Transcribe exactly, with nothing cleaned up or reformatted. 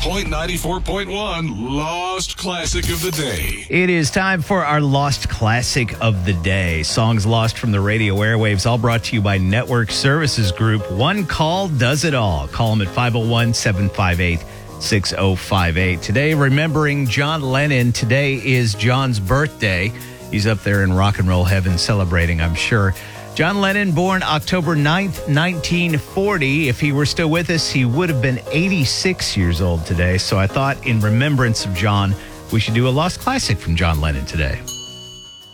Point ninety-four point one Lost Classic of the Day. It is time for our Lost Classic of the Day. Songs lost from the radio airwaves, all brought to you by Network Services Group. One call does it all. Call them at five oh one, seven five eight, six oh five eight. Today, remembering John Lennon. Today is John's birthday. He's up there in rock and roll heaven celebrating, I'm sure. John Lennon, born October ninth, nineteen forty. If he were still with us, he would have been eighty-six years old today. So I thought, in remembrance of John, we should do a Lost Classic from John Lennon today.